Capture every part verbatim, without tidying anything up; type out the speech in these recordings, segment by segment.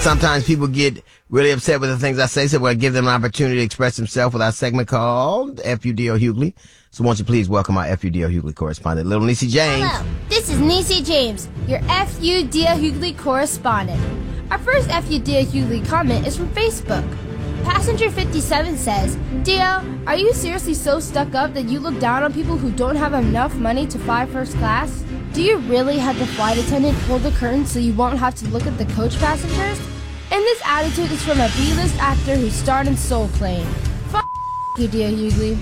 Sometimes people get really upset with the things I say, so we'll give them an opportunity to express themselves with our segment called F U D O Hughley. So won't you please welcome our F U D O Hughley correspondent, Little Niecy James. Hello, this is Niecy James, your F U D O Hughley correspondent. Our first F U D O Hughley comment is from Facebook. Passenger fifty-seven says, Dio, are you seriously so stuck up that you look down on people who don't have enough money to fly first class? Do you really have the flight attendant pull the curtain so you won't have to look at the coach passengers? And this attitude is from a B-list actor who starred in Soul Plane. F*** you, Dio Hughley.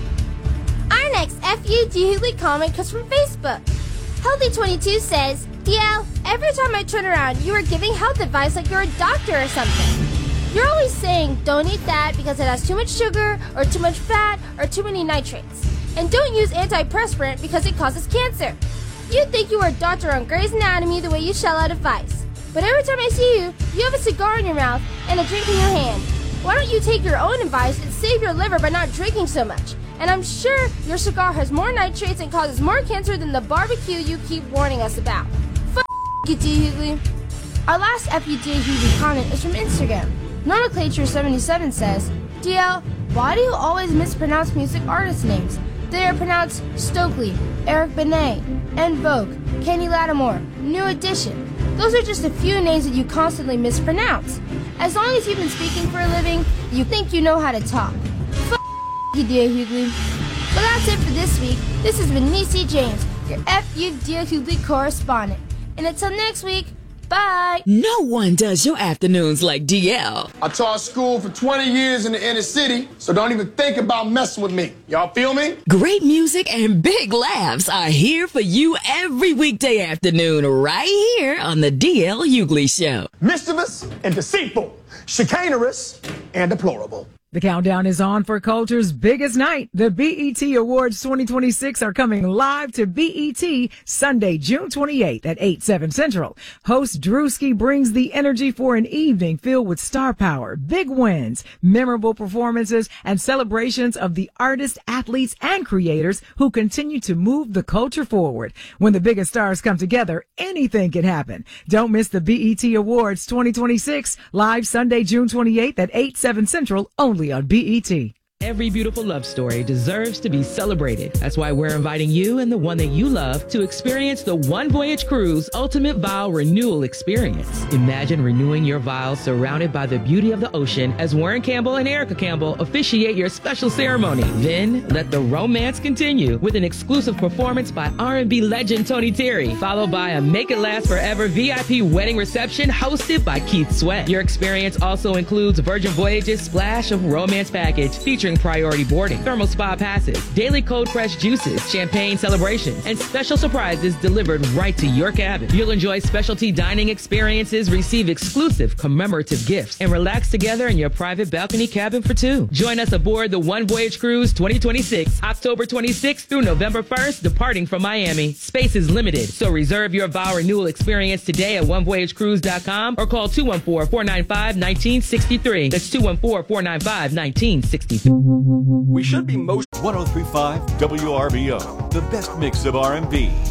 Our next F U D Hughley comment comes from Facebook. Healthy twenty-two says, Dio, every time I turn around, you are giving health advice like you're a doctor or something. You're always saying, don't eat that because it has too much sugar, or too much fat, or too many nitrates. And don't use antiperspirant because it causes cancer. You think you are a doctor on Grey's Anatomy the way you shell out advice. But every time I see you, you have a cigar in your mouth and a drink in your hand. Why don't you take your own advice and save your liver by not drinking so much? And I'm sure your cigar has more nitrates and causes more cancer than the barbecue you keep warning us about. F*** you, D. Hughley. Our last F U D Hughley comment is from Instagram. Nomenclature seventy-seven says, D L, why do you always mispronounce music artist names? They are pronounced Stokely, Eric Benet, En Vogue, Kenny Lattimore, New Edition. Those are just a few names that you constantly mispronounce. As long as you've been speaking for a living, you think you know how to talk. F*** you, dear Hughley. But that's it for this week. This has been Niecy James, your F U D Hughley correspondent. And until next week, bye. No one does your afternoons like D L. I taught school for twenty years in the inner city, so don't even think about messing with me. Y'all feel me? Great music and big laughs are here for you every weekday afternoon right here on the D L Hughley Show. Mischievous and deceitful, chicanerous and deplorable. The countdown is on for culture's biggest night. The B E T Awards twenty twenty-six are coming live to B E T Sunday, June twenty-eighth at eight, seven Central. Host Drewski brings the energy for an evening filled with star power, big wins, memorable performances, and celebrations of the artists, athletes, and creators who continue to move the culture forward. When the biggest stars come together, anything can happen. Don't miss the B E T Awards twenty twenty-six, live Sunday, June twenty-eighth at eight, seven Central, only on B E T. Every beautiful love story deserves to be celebrated. That's why we're inviting you and the one that you love to experience the One Voyage Cruise Ultimate Vow Renewal Experience. Imagine renewing your vows surrounded by the beauty of the ocean as Warren Campbell and Erica Campbell officiate your special ceremony. Then let the romance continue with an exclusive performance by R and B legend Tony Terry, followed by a Make It Last Forever V I P wedding reception hosted by Keith Sweat. Your experience also includes Virgin Voyages Splash of Romance Package featuring priority boarding, thermal spa passes, daily cold pressed juices, champagne celebrations, and special surprises delivered right to your cabin. You'll enjoy specialty dining experiences, receive exclusive commemorative gifts, and relax together in your private balcony cabin for two. Join us aboard the One Voyage Cruise twenty twenty-six, October twenty-sixth through November first, departing from Miami. Space is limited, so reserve your vow renewal experience today at one voyage cruise dot com or call two one four, four nine five, one nine six three. That's two one four, four nine five, one nine six three. We should be most one oh three point five W R B O, the best mix of R and B.